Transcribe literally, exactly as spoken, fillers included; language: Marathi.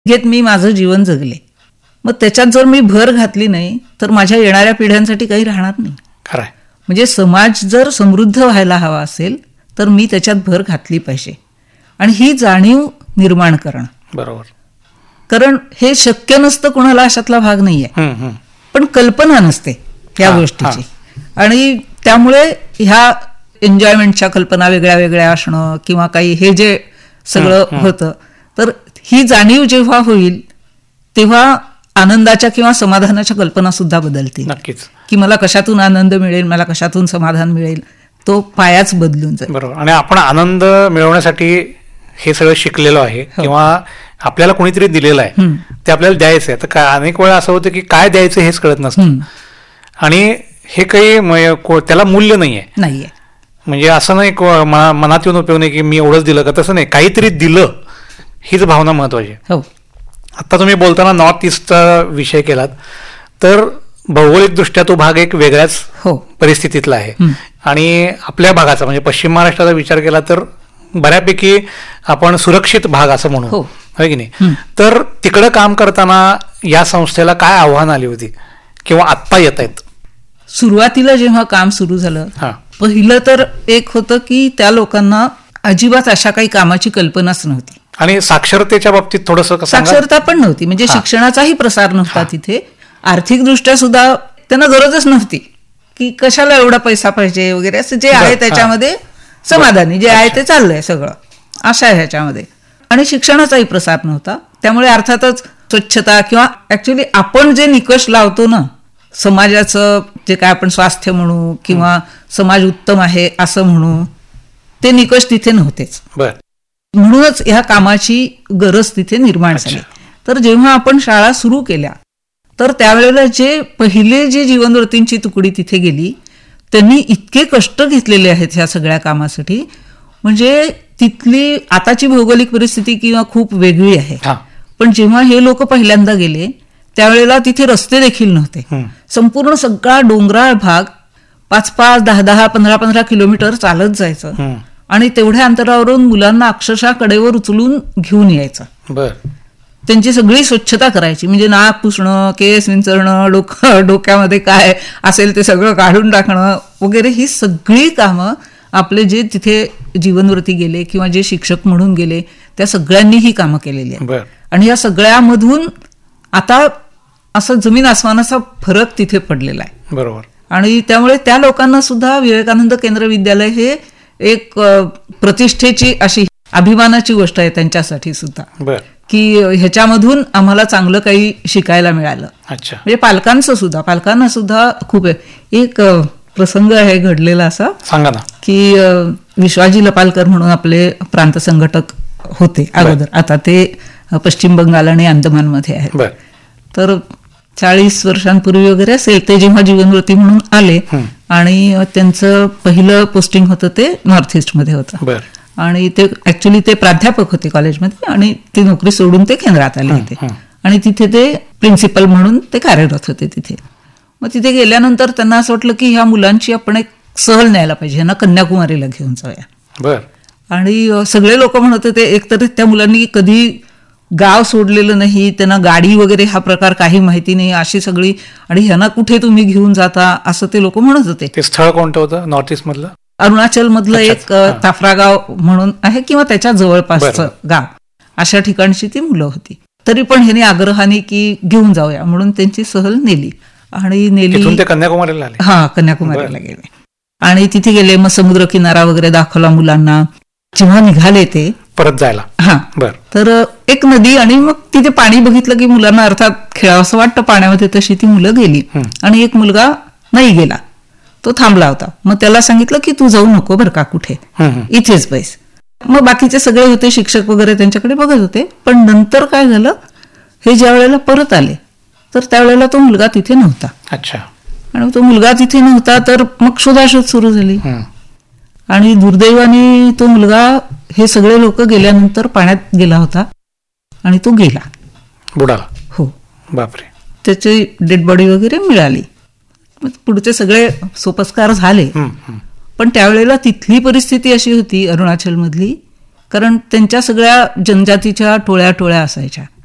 घेत मी माझं जीवन जगले. मग त्याच्यात जर मी भर घातली नाही तर माझ्या येणाऱ्या पिढ्यांसाठी काही राहणार नाही. खरं आहे. म्हणजे समाज जर समृद्ध व्हायला हवा असेल तर मी त्याच्यात भर घातली पाहिजे आणि ही जाणीव निर्माण करणं. बरोबर. कारण हे शक्य नसतं, कोणाला अशातला भाग नाहीये, पण कल्पना नसते या गोष्टीची. आणि त्यामुळे ह्या एन्जॉयमेंटच्या कल्पना वेगळ्या वेगळ्या असणं किंवा काही हे जे सगळं होतं, तर ही जाणीव जेव्हा होईल तेव्हा आनंदाच्या किंवा समाधानाच्या कल्पना सुद्धा बदलतील. नक्कीच. की मला कशातून आनंद मिळेल, मला कशातून समाधान मिळेल, तो पायाच बदलून जाईल. बरोबर. आणि आपण आनंद मिळवण्यासाठी हे सगळं शिकलेलो आहे किंवा आपल्याला कोणीतरी दिलेलं आहे, ते आपल्याला द्यायचं आहे. तर काय अनेक वेळा असं होतं की काय द्यायचं हेच कळत नसतं आणि हे काही त्याला मूल्य नाहीये नाहीये म्हणजे असं नाही मनात येऊन उपयोग नाही की मी एवढंच दिलं का, तसं नाही. काहीतरी दिलं हीच भावना महत्वाची. हो. आता तुम्ही बोलताना नॉर्थ ईस्टचा विषय केलात, तर भौगोलिकदृष्ट्या तो भाग एक वेगळ्याच हो परिस्थितीतला आहे आणि आपल्या भागाचा म्हणजे पश्चिम महाराष्ट्राचा विचार केला तर बऱ्यापैकी आपण सुरक्षित भाग असं म्हणू, होय की नाही. तर तिकडं काम करताना या संस्थेला काय आव्हान आली होती किंवा आत्ता येत आहेत? सुरुवातीला जेव्हा काम सुरू झालं, पहिलं तर एक होतं की त्या लोकांना अजिबात अशा काही कामाची कल्पनाच नव्हती आणि साक्षरतेच्या बाबतीत थोडंसं साक्षरता पण नव्हती. म्हणजे शिक्षणाचाही प्रसार नव्हता तिथे. आर्थिकदृष्ट्या सुद्धा त्यांना गरजच नव्हती की कशाला एवढा पैसा पाहिजे वगैरे, असं जे आहे त्याच्यामध्ये समाधानी, जे आहे ते चाललंय सगळं अशा ह्याच्यामध्ये. आणि शिक्षणाचाही प्रसार नव्हता. त्यामुळे अर्थातच स्वच्छता किंवा ऍक्च्युली आपण जे निकष लावतो ना, समाजाचं जे काय आपण स्वास्थ्य म्हणू किंवा समाज उत्तम आहे असं म्हणू, ते निकष तिथे नव्हतेच. म्हणूनच ह्या कामाची गरज तिथे निर्माण झाली. तर जेव्हा आपण शाळा सुरू केल्या तर त्यावेळेला जे पहिले जे जीवनव्रतींची तुकडी तिथे गेली, त्यांनी इतके कष्ट घेतलेले आहेत ह्या सगळ्या कामासाठी. म्हणजे तिथली आताची भौगोलिक परिस्थिती किंवा खूप वेगळी आहे, पण जेव्हा हे लोक पहिल्यांदा गेले त्यावेळेला तिथे रस्ते देखील नव्हते. संपूर्ण सगळा डोंगराळ भाग पाच पाच दहा दहा पंधरा पंधरा किलोमीटर चालत जायचं आणि तेवढ्या अंतरावरून मुलांना अक्षरशः कडेवर उचलून घेऊन यायचं. त्यांची सगळी स्वच्छता करायची, म्हणजे नाक पुसणं, केस विंचरणं, डोक डोक्यामध्ये काय असेल ते सगळं काढून टाकणं वगैरे, ही सगळी कामं आपले जे तिथे जीवनव्रती गेले किंवा जे शिक्षक म्हणून गेले त्या सगळ्यांनी ही कामं केलेली आहेत. आणि या सगळ्यामधून आता असा जमीन आसमानाचा फरक तिथे पडलेला आहे. बरोबर. आणि त्यामुळे त्या लोकांना सुद्धा विवेकानंद केंद्र विद्यालय हे एक प्रतिष्ठेची अशी अभिमानाची गोष्ट आहे त्यांच्यासाठी सुद्धा, की ह्याच्यामधून आम्हाला चांगलं काही शिकायला मिळालं. म्हणजे पालकांचं सुद्धा पालकांना सुद्धा खूप एक प्रसंग आहे घडलेला असा, सांगा ना. की विश्वाजी लपालकर म्हणून आपले प्रांत संघटक होते अगोदर, आता ते पश्चिम बंगाल आणि अंदमानमध्ये आहेत. तर चाळीस वर्षांपूर्वी वगैरे असेल ते जेव्हा जीवनव्रती म्हणून आले आणि त्यांचं पहिलं पोस्टिंग होतं ते नॉर्थ ईस्ट मध्ये होतं आणि ते ऍक्च्युली ते प्राध्यापक होते कॉलेजमध्ये आणि ती नोकरी सोडून ते केंद्रात आले होते आणि तिथे ते प्रिन्सिपल म्हणून ते कार्यरत होते तिथे. मग तिथे गेल्यानंतर त्यांना असं वाटलं की ह्या मुलांची आपण एक सहल न्यायला पाहिजे, ह्यांना कन्याकुमारीला घेऊन जाऊया. आणि सगळे लोक म्हणत होते, एकतर त्या मुलांनी कधी गाव सोडलेलं नाही, त्यांना गाडी वगैरे हा प्रकार काही माहिती नाही अशी सगळी, आणि ह्यांना कुठे तुम्ही घेऊन जाता असं ते लोक म्हणत होते. ते स्थळ कोणतं होतं नॉर्थ ईस्ट मधलं? अरुणाचल मधलं एक ताफरा गाव म्हणून आहे किंवा त्याच्या जवळपासचं गाव, अशा ठिकाणची ती मुलं होती. तरी पण ह्याने आग्रहाने की घेऊन जाऊया म्हणून त्यांची सहल नेली आणि नेली ते कन्याकुमारीला आले. हा कन्याकुमारीला गेले आणि तिथे गेले. मग समुद्र किनारा वगैरे दाखवला मुलांना. जेव्हा निघाले ते परत जायला, हा तर एक नदी आणि मग तिथे पाणी बघितलं की मुलांना अर्थात खेळावं असं वाटतं पाण्यामध्ये, तशी ती मुलं गेली आणि एक मुलगा नाही गेला, तो थांबला होता. मग त्याला सांगितलं की तू जाऊ नको बरं का कुठे, इथेच बैस. मग बाकीचे सगळे होते शिक्षक वगैरे त्यांच्याकडे बघत होते. पण नंतर काय झालं, हे ज्या वेळेला परत आले तर त्यावेळेला तो मुलगा तिथे नव्हता. अच्छा. आणि तो मुलगा तिथे नव्हता तर मग शोधाशोध सुरू झाली आणि दुर्दैवाने तो मुलगा हे सगळे लोक गेल्यानंतर पाण्यात गेला होता आणि तो गेला, बुडाला. हो. बापरे. त्याची डेड बॉडी वगैरे मिळाली. पुढचे सगळे सोपस्कार झाले. पण त्यावेळेला तिथली परिस्थिती अशी होती अरुणाचल मधली, कारण त्यांच्या सगळ्या जनजातीच्या टोळ्या टोळ्या असायच्या